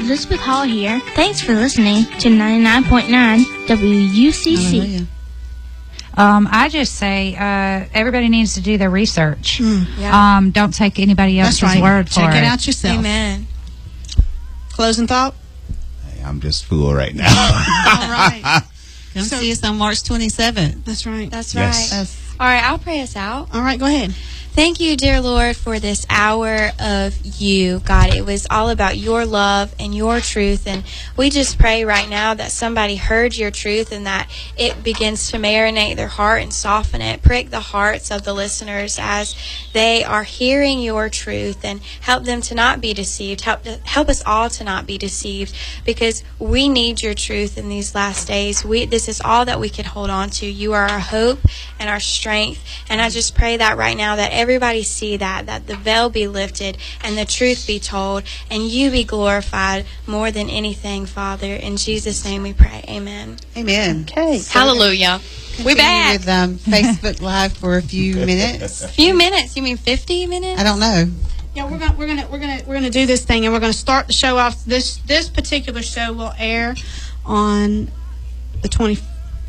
Elizabeth Hall here. Thanks for listening to 99.9 WUCC. I just say everybody needs to do their research. Don't take anybody else's word for it. Check it out yourself. Amen. Closing thought? Hey, I'm just full right now. All right. Come see us on March 27th. That's right. That's Yes. right. All right, I'll pray us out. All right, go ahead. Thank you, dear Lord, for this hour of you, God. It was all about your love and your truth. And we just pray right now that somebody heard your truth and that it begins to marinate their heart and soften it, prick the hearts of the listeners as they are hearing your truth, and help them to not be deceived. Help us all to not be deceived, because we need your truth in these last days. This is all that we can hold on to. You are our hope and our strength. And I just pray that right now that everybody see that the veil be lifted and the truth be told and you be glorified more than anything, Father. In Jesus' name we pray. Amen. Amen. Okay. Hallelujah. We back. With Facebook Live for a few minutes. A few minutes? You mean 50 minutes? I don't know. Yeah, we're gonna do this thing, and we're gonna start the show off. This particular show will air on the 21st.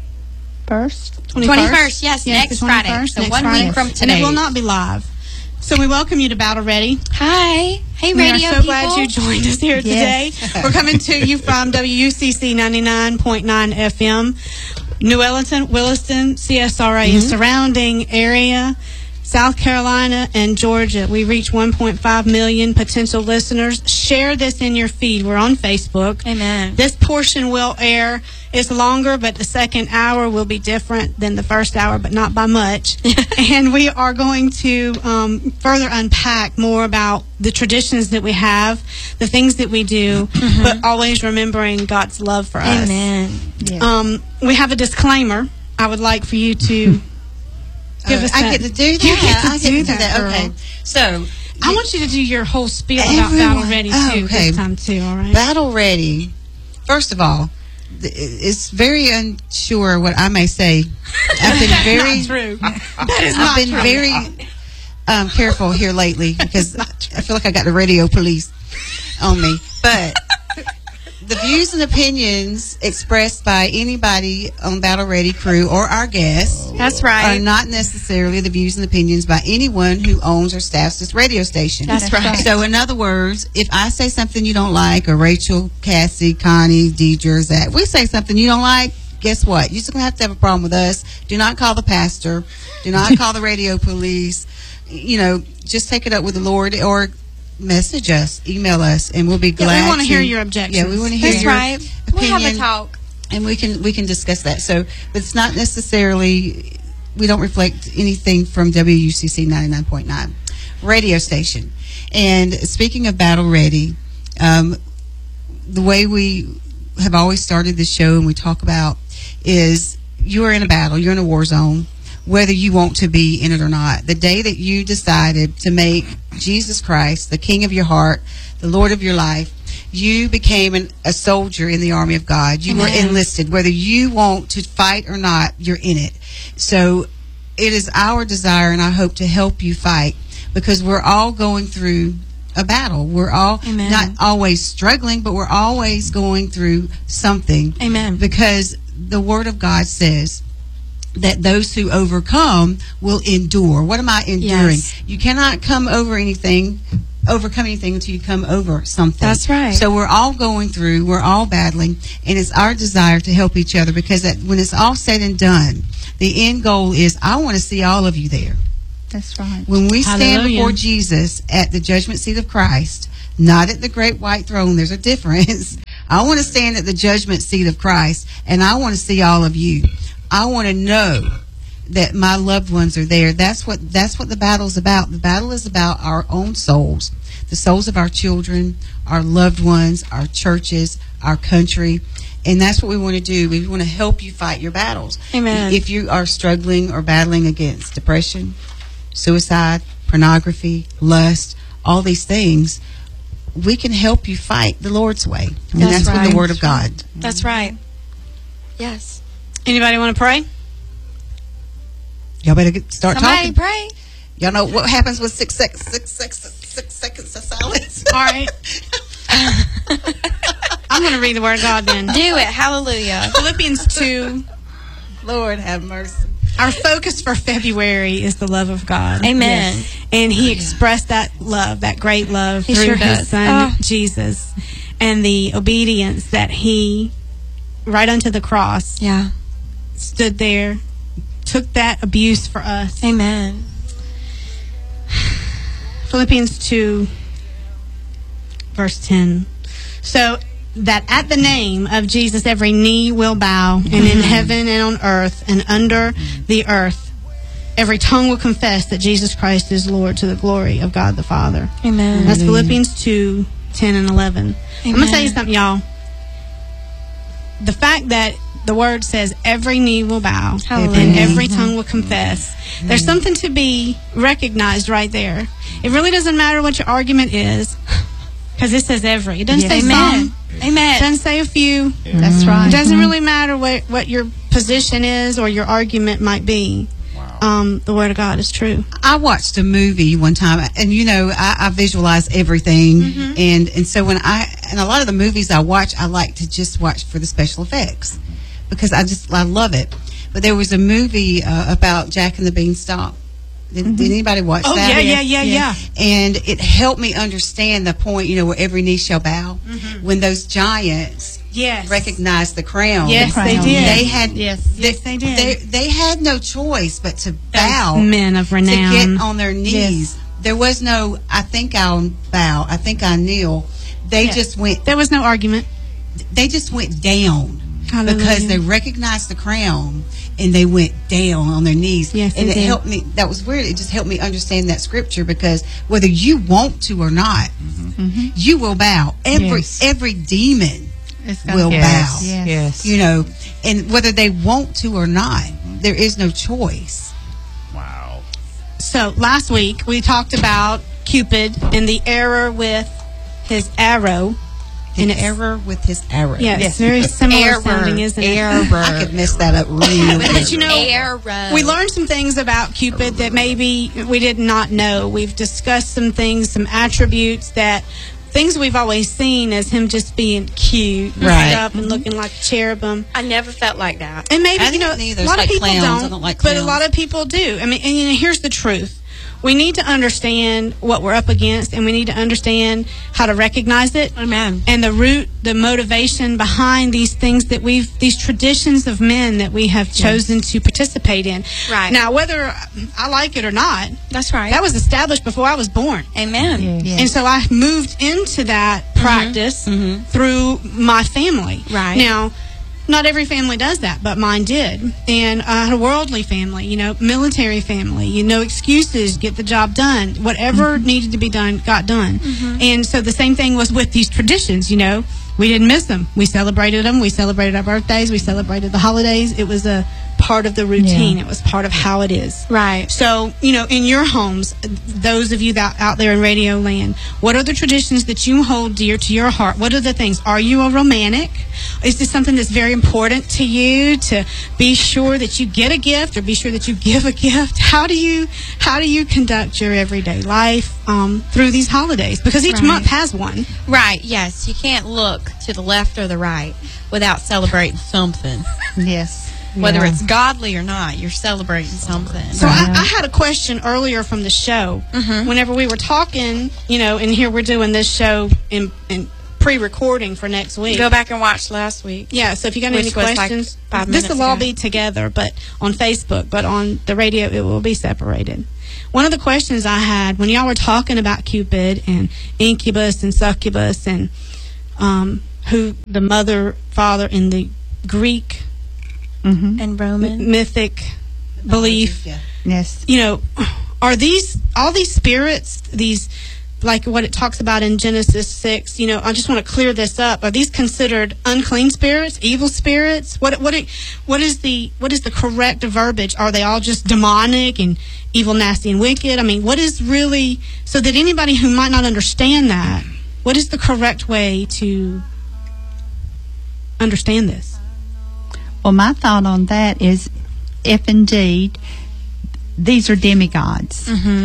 21st, yes, next Friday. So next 1 Friday. week from And today. it will not be live. So we welcome you to Battle Ready. Hi. Hey, We radio are so people. glad you joined us here today. We're coming to you from WUCC 99.9 FM, New Ellenton, Williston, CSRA, and surrounding area, South Carolina, and Georgia. We reach 1.5 million potential listeners. Share this in your feed. We're on Facebook. Amen. This portion will air. It's longer, but the second hour will be different than the first hour, but not by much. And we are going to further unpack more about the traditions that we have, the things that we do, but always remembering God's love for us. Amen. We have a disclaimer. I would like for you to give us I get to do that. You get to I do that, girl. Okay. So I want you to do your whole spiel about Battle Ready, too, this time, too, all right? Battle Ready, first of all, it's very unsure what I may say. I've been very Not true. That is not I've been true. very careful here lately because I feel like I got the radio police on me. But the views and opinions expressed by anybody on Battle Ready crew or our guests That's right. are not necessarily the views and opinions by anyone who owns or staffs this radio station. That's right. So in other words, if I say something you don't like, or Rachel, Cassie, Connie, Deidre, Zach, we say something you don't like, guess what? You're just going to have a problem with us. Do not call the pastor. Do not call the radio police. Just take it up with the Lord, or message us, email us, and we'll be glad. Yeah, we want to hear your objections. Yeah, we want to hear That's your right. opinion. We'll have a talk. And we can discuss that. So, but it's not necessarily, we don't reflect anything from WUCC 99.9 radio station. And speaking of Battle Ready, the way we have always started the show and we talk about is you are in a battle, you're in a war zone, whether you want to be in it or not. The day that you decided to make Jesus Christ the King of your heart, the Lord of your life, you became a soldier in the army of God. You were enlisted. Whether you want to fight or not, you're in it. So it is our desire and I hope to help you fight, because we're all going through a battle. We're all not always struggling, but we're always going through something. Amen. Because the Word of God says that those who overcome will endure. What am I enduring? Yes. You cannot overcome anything until you come over something. That's right. So we're all going through, we're all battling, and it's our desire to help each other, because when it's all said and done, the end goal is I want to see all of you there. That's right. When we stand Hallelujah. before Jesus at the judgment seat of Christ, not at the great white throne, there's a difference. I want to stand at the judgment seat of Christ, and I want to see all of you. I want to know that my loved ones are there. That's what the battle's about. The battle is about our own souls, the souls of our children, our loved ones, our churches, our country. And that's what we want to do. We want to help you fight your battles. Amen. If you are struggling or battling against depression, suicide, pornography, lust, all these things, we can help you fight the Lord's way. And that's right. with the Word of God. That's right. Yes. Anybody want to pray? Y'all better start Somebody talking. pray. Y'all know what happens with 6 seconds of silence? All right. I'm going to read the Word of God then. Do it. Hallelujah. Philippians 2. Lord have mercy. Our focus for February is the love of God. Amen. Yes. And He expressed that love, that great love, He through sure His does. Son, Jesus, and the obedience that He, right unto the cross, Yeah. stood there, took that abuse for us. Amen. Philippians 2, verse 10. So that at the name of Jesus every knee will bow, and in heaven and on earth and under the earth every tongue will confess that Jesus Christ is Lord, to the glory of God the Father. Amen. That's Philippians 2, 10 and 11. I'm going to tell you something, y'all. The fact that the word says every knee will bow and every tongue will confess, there's something to be recognized right there. It really doesn't matter what your argument is, because it says every. It doesn't say some. Amen. It doesn't say a few. That's right. It doesn't really matter what your position is or your argument might be. The Word of God is true. I watched a movie one time, and I visualize everything, and so when a lot of the movies I watch, I like to just watch for the special effects because I love it. But there was a movie about Jack and the Beanstalk. Did anybody watch that? Oh, yeah. And it helped me understand the point, where every knee shall bow. When those giants recognized the crown. Yes, they did. They had, yes, they did. They had no choice but to bow. Those men of renown. To get on their knees. Yes. There was no, I think I'll bow, I think I kneel. They just went. There was no argument. They just went down. Hallelujah. Because they recognized the crown and they went down on their knees. Yes, and it helped me. That was weird. It just helped me understand that scripture, because whether you want to or not, you will bow. Every demon will bow. Yes. And whether they want to or not, there is no choice. Wow. So last week we talked about Cupid and the error with his arrow. An error with his arrow. Yes, very similar sounding, isn't it? I could mess that up really But we learned some things about Cupid that maybe we did not know. We've discussed some things, some attributes things we've always seen as him just being cute and stuff and looking like a cherubim. I never felt like that. And maybe, a lot of people clowns. don't but a lot of people do. I mean, and here's the truth. We need to understand what we're up against, and we need to understand how to recognize it. Amen. And the motivation behind these things these traditions of men that we have chosen to participate in. Right. Now, whether I like it or not, that's right. That was established before I was born. Amen. Yes. And so I moved into that practice through my family. Right. Now, not every family does that, but mine did. And I had a worldly family, military family, no excuses, get the job done. Whatever needed to be done, got done. And so the same thing was with these traditions, we didn't miss them. We celebrated them. We celebrated our birthdays. We celebrated the holidays. It was a part of the routine. It was part of how it is. Right. So, in your homes, those of you that out there in radio land, what are the traditions that you hold dear to your heart? What are the things? Are you a romantic? Is this something that's very important to you, to be sure that you get a gift or be sure that you give a gift? How do you conduct your everyday life through these holidays? Because each month has one. Right. Yes. You can't look to the left or the right without celebrating something. Yes. Whether it's godly or not, you're celebrating something. So I had a question earlier from the show. Whenever we were talking, and here we're doing this show in pre-recording for next week. Go back and watch last week. Yeah, so if you got any questions, this will all be together, but on Facebook, but on the radio it will be separated. One of the questions I had when y'all were talking about Cupid and incubus and succubus and who the mother, father in the Greek and Roman mythic belief. Yes. Are all these spirits, these, like what it talks about in Genesis 6, I just want to clear this up. Are these considered unclean spirits, evil spirits? What is the correct verbiage? Are they all just demonic and evil, nasty, and wicked? I mean, what is really, so that anybody who might not understand that, what is the correct way to understand this? Well, my thought on that is, if indeed these are demigods,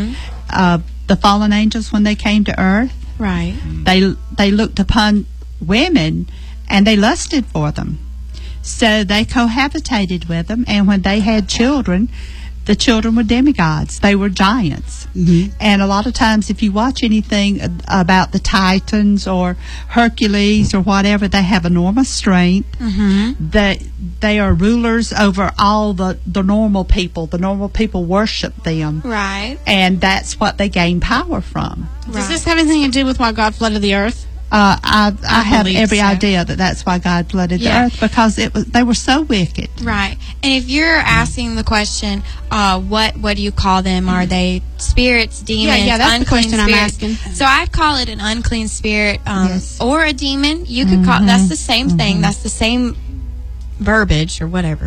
the fallen angels, when they came to earth, right, they looked upon women and they lusted for them. So they cohabitated with them, and when they had children, the children were demigods. They were giants. Mm-hmm. And a lot of times, if you watch anything about the Titans or Hercules or whatever, they have enormous strength. Mm-hmm. They are rulers over all the normal people. The normal people worship them. Right. And that's what they gain power from. Right. Does this have anything to do with why God flooded the earth? I have every idea that that's why God flooded the earth, because they were so wicked. Right. And if you're asking the question, what do you call them? Are they spirits, demons, yeah, that's the question spirits? I'm asking. So I'd call it an unclean spirit or a demon. You could call that's the same thing. That's the same verbiage or whatever.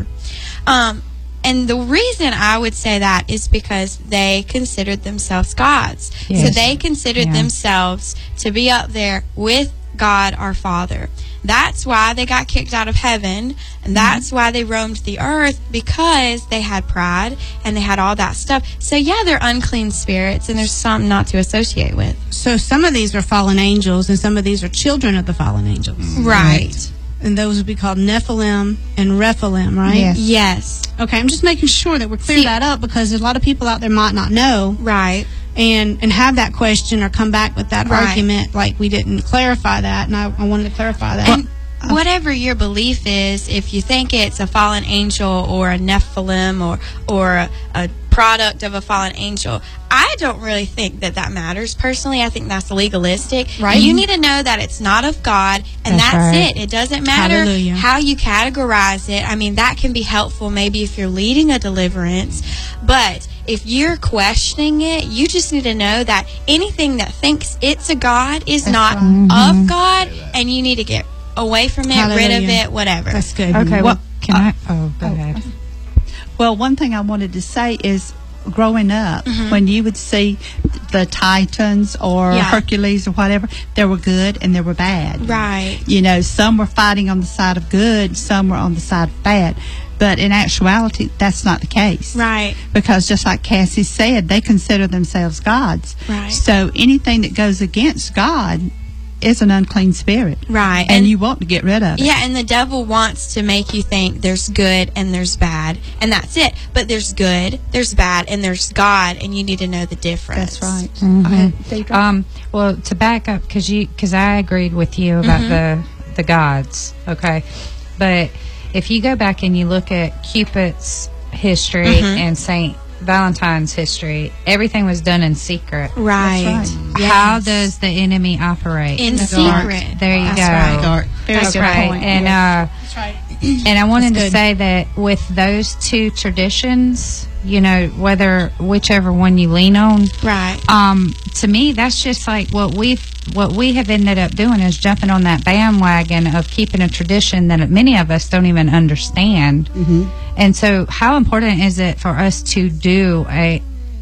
And the reason I would say that is because they considered themselves gods. Yes. So they considered themselves to be up there with God our Father. That's why they got kicked out of heaven, and that's why they roamed the earth, because they had pride and they had all that stuff. So yeah, they're unclean spirits, and there's something not to associate with. So some of these are fallen angels, and some of these are children of the fallen angels. Right. And those would be called Nephilim and Rephilim, right? Yes. Okay, I'm just making sure that we're clear that up, because a lot of people out there might not know. Right. And have that question or come back with that argument like we didn't clarify that, and I wanted to clarify that. And whatever your belief is, if you think it's a fallen angel or a Nephilim or a product of a fallen angel, I don't really think that matters. Personally, I think that's legalistic. Right. You need to know that it's not of God, and that's it. It doesn't matter how you categorize it. I mean, that can be helpful maybe if you're leading a deliverance, but if you're questioning it, you just need to know that anything that thinks it's a God is not of God, and you need to get away from it, rid of it, whatever. That's good. Okay, well, can I? Oh, go ahead. Well, one thing I wanted to say is, growing up, when you would see the Titans or Hercules or whatever, there were good and there were bad. Right. You know, some were fighting on the side of good, some were on the side of bad. But in actuality, that's not the case. Right. Because just like Cassie said, they consider themselves gods. Right. So anything that goes against God is an unclean spirit. Right. And you want to get rid of it. Yeah, and the devil wants to make you think there's good and there's bad, and that's it. But there's good, there's bad, and there's God, and you need to know the difference. That's right. Mm-hmm. Well, to back up, because I agreed with you about the gods, okay? But if you go back and you look at Cupid's history and Saint Valentine's history, everything was done in secret. Right. That's right. Yes. How does the enemy operate? In secret. There you go. Right. Very That's good right. point. And That's right. and I wanted to say that with those two traditions, you know, whichever one you lean on, Right. to me, that's just like what we have ended up doing is jumping on that bandwagon of keeping a tradition that many of us don't even understand. And so how important is it for us to do a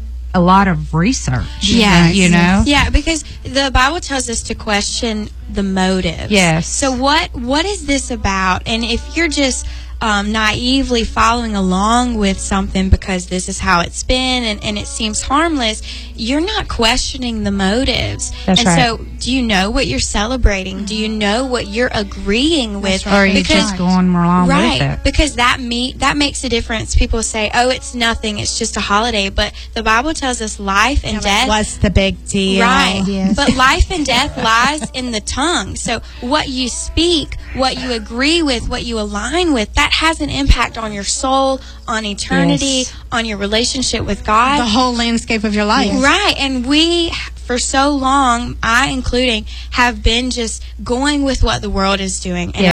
lot of research? Yes. You know? Yeah, because the Bible tells us to question the motives. Yes. So what is this about? And if you're just naively following along with something because this is how it's been and it seems harmless, you're not questioning the motives. That's and right. so do you know what you're celebrating? Do you know what you're agreeing with? Or are you just going along with it? Because that makes a difference. People say, oh, it's nothing, it's just a holiday. But the Bible tells us life and death. What's the big deal? Right. Yes. But life and death lies in the tongue. So what you speak, what you agree with, what you align with, that has an impact on your soul, on eternity, on your relationship with God. The whole landscape of your life. Right. And we, for so long, I including, have been just going with what the world is doing. And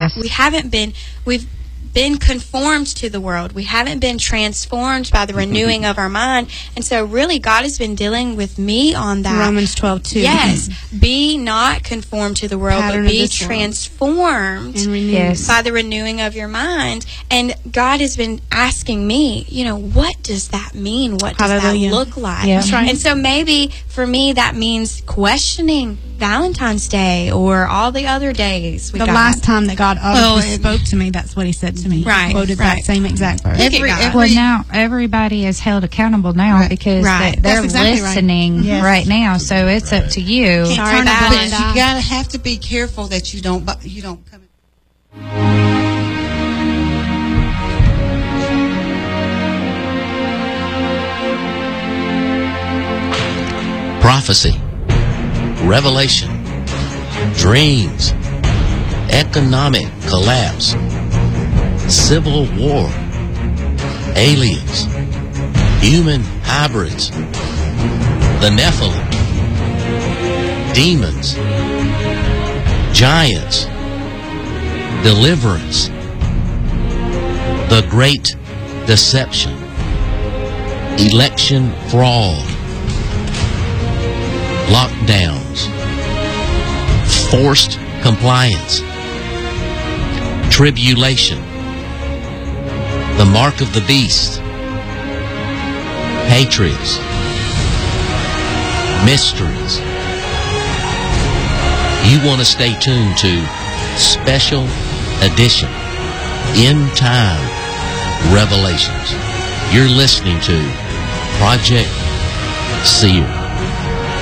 we've been conformed to the world. We haven't been transformed by the renewing of our mind. And so really God has been dealing with me on that. Romans 12:2. Yes. Be not conformed to the world, Pattern but of be this world. transformed And renewed. Yes. by the renewing of your mind. And God has been asking me, what does that mean? What does Hallelujah. that look like? Yeah. That's right. And so maybe for me that means questioning Valentine's Day or all the other days we The got. last time that God spoke to me, that's what he said to me. Right, Quoted right. that same exact verse. Well, now everybody is held accountable now because Right. they're That's exactly right. listening right now. So it's up to you. Sorry turn a about blind it. eye. You gotta have to be careful that you don't come. Prophecy, revelation, dreams, economic collapse, civil war, aliens, human hybrids, the Nephilim, demons, giants, deliverance, the great deception, election fraud, lockdowns, forced compliance, tribulation, the mark of the beast, patriots, mysteries. You want to stay tuned to Special Edition End Time Revelations. You're listening to Project Seer.